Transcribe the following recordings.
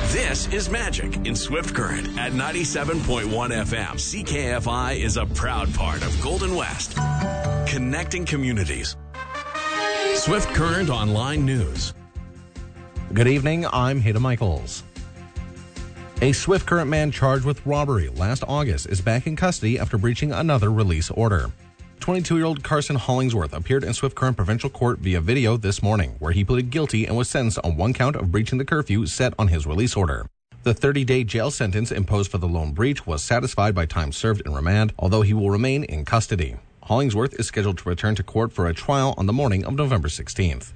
This is Magic in Swift Current at 97.1 FM. CKFI is a proud part of Golden West, connecting communities. Swift Current Online News. Good evening, I'm Hayden Michaels. A Swift Current man charged with robbery last August is back in custody after breaching another release order. 22-year-old Carson Hollingsworth appeared in Swift Current Provincial Court via video this morning, where he pleaded guilty and was sentenced on one count of breaching the curfew set on his release order. The 30-day jail sentence imposed for the lone breach was satisfied by time served in remand, although he will remain in custody. Hollingsworth is scheduled to return to court for a trial on the morning of November 16th.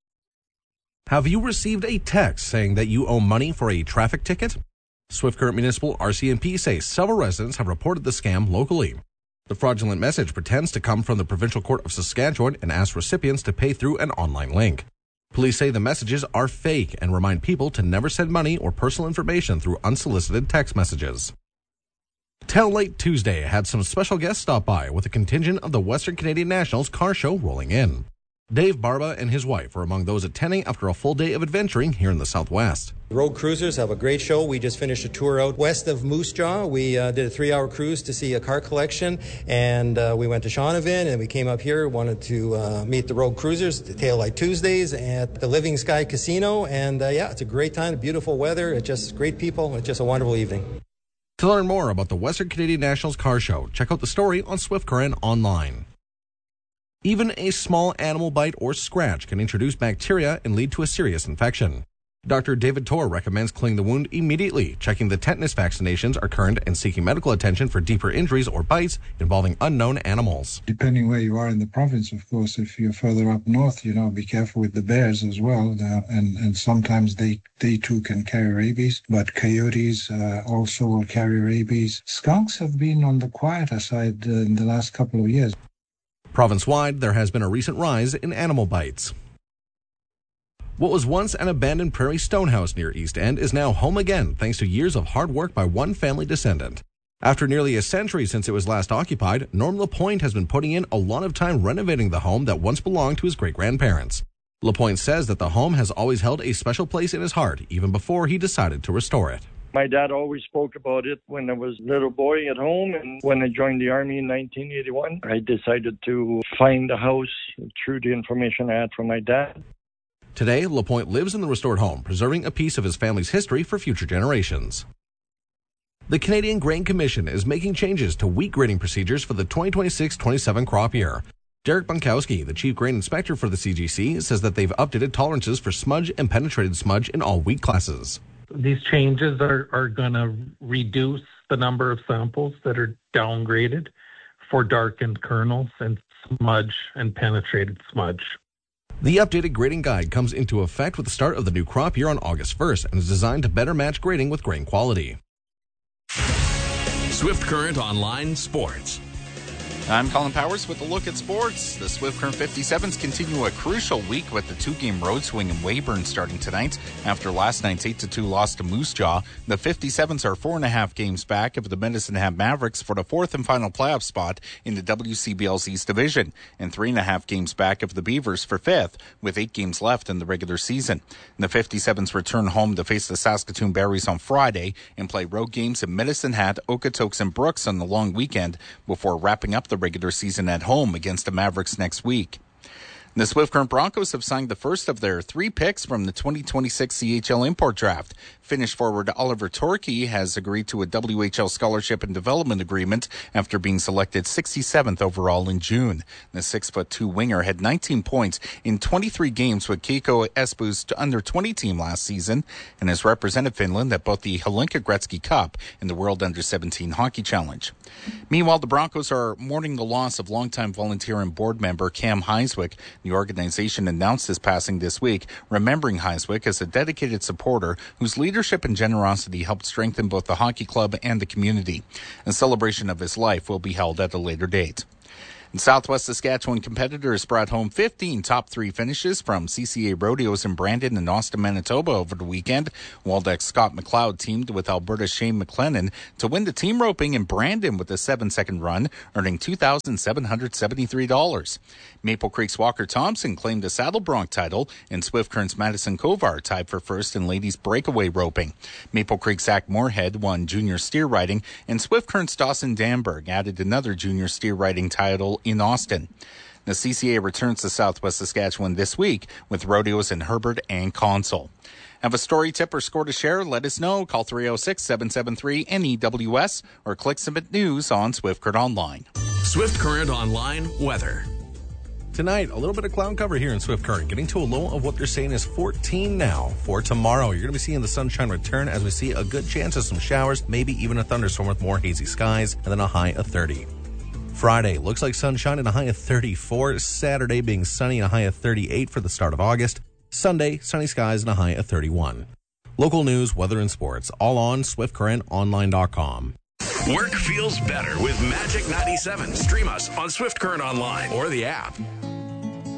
Have you received a text saying that you owe money for a traffic ticket? Swift Current Municipal RCMP say several residents have reported the scam locally. The fraudulent message pretends to come from the Provincial Court of Saskatchewan and asks recipients to pay through an online link. Police say the messages are fake and remind people to never send money or personal information through unsolicited text messages. Tail Light Tuesday had some special guests stop by with a contingent of the Western Canadian Nationals car show rolling in. Dave Barba and his wife were among those attending after a full day of adventuring here in the Southwest. Road cruisers have a great show. We just finished a tour out west of Moose Jaw. We did a 3-hour cruise to see a car collection, and we went to Shaunavon, and we came up here, wanted to meet the road cruisers, the Tail Light Tuesdays at the Living Sky Casino, and it's a great time, beautiful weather, it's just great people, it's just a wonderful evening. To learn more about the Western Canadian Nationals car show, check out the story on Swift Current online. Even a small animal bite or scratch can introduce bacteria and lead to a serious infection. Dr. David Torr recommends cleaning the wound immediately, checking the tetanus vaccinations are current, and seeking medical attention for deeper injuries or bites involving unknown animals. Depending where you are in the province, of course, if you're further up north, be careful with the bears as well. And sometimes they too can carry rabies, but coyotes also will carry rabies. Skunks have been on the quieter side in the last couple of years. Province-wide, there has been a recent rise in animal bites. What was once an abandoned prairie stone house near East End is now home again thanks to years of hard work by one family descendant. After nearly a century since it was last occupied, Norm Lapointe has been putting in a lot of time renovating the home that once belonged to his great-grandparents. Lapointe says that the home has always held a special place in his heart, even before he decided to restore it. My dad always spoke about it when I was a little boy at home, and when I joined the Army in 1981, I decided to find the house through the information I had from my dad. Today, Lapointe lives in the restored home, preserving a piece of his family's history for future generations. The Canadian Grain Commission is making changes to wheat grading procedures for the 2026-27 crop year. Derek Bunkowski, the chief grain inspector for the CGC, says that they've updated tolerances for smudge and penetrated smudge in all wheat classes. These changes are going to reduce the number of samples that are downgraded for darkened kernels and smudge and penetrated smudge. The updated grading guide comes into effect with the start of the new crop year on August 1st and is designed to better match grading with grain quality. Swift Current Online Sports. I'm Colin Powers with a look at sports. The Swift Current 57s continue a crucial week with the 2-game road swing in Weyburn starting tonight. After last night's 8-2 loss to Moose Jaw, the 57s are 4.5 games back of the Medicine Hat Mavericks for the 4th and final playoff spot in the WCBL's East Division, and 3.5 games back of the Beavers for 5th, with 8 games left in the regular season. The 57s return home to face the Saskatoon Berries on Friday and play road games in Medicine Hat, Okotoks, and Brooks on the long weekend before wrapping up the regular season at home against the Mavericks next week. The Swift Current Broncos have signed the first of their 3 picks from the 2026 CHL import draft. Finnish forward Oliver Torkey has agreed to a WHL scholarship and development agreement after being selected 67th overall in June. The 6'2" winger had 19 points in 23 games with Keiko Espo's under-20 team last season and has represented Finland at both the Helenka Gretzky Cup and the World Under-17 Hockey Challenge. Meanwhile, the Broncos are mourning the loss of longtime volunteer and board member Cam Heiswick. The organization announced his passing this week, remembering Heiswick as a dedicated supporter whose leadership and generosity helped strengthen both the hockey club and the community. A celebration of his life will be held at a later date. Southwest Saskatchewan competitors brought home 15 top 3 finishes from CCA rodeos in Brandon and Austin, Manitoba over the weekend. Waldeck's Scott McLeod teamed with Alberta's Shane McLennan to win the team roping in Brandon with a 7-second run, earning $2,773. Maple Creek's Walker Thompson claimed the Saddle Bronc title, and Swift Current's Madison Kovar tied for first in ladies breakaway roping. Maple Creek's Zach Moorhead won junior steer riding, and Swift Current's Dawson Danberg added another junior steer riding title in Austin. The CCA returns to Southwest Saskatchewan this week with rodeos in Herbert and Console. Have a story, tip, or score to share? Let us know. Call 306-773-NEWS or click Submit News on Swift Current Online. Swift Current Online weather. Tonight, a little bit of cloud cover here in Swift Current, getting to a low of what they're saying is 14 now. For tomorrow, you're going to be seeing the sunshine return as we see a good chance of some showers, maybe even a thunderstorm with more hazy skies, and then a high of 30. Friday, looks like sunshine and a high of 34. Saturday being sunny and a high of 38 for the start of August. Sunday, sunny skies and a high of 31. Local news, weather, and sports, all on SwiftCurrentOnline.com. Work feels better with Magic 97. Stream us on Swift Current Online or the app.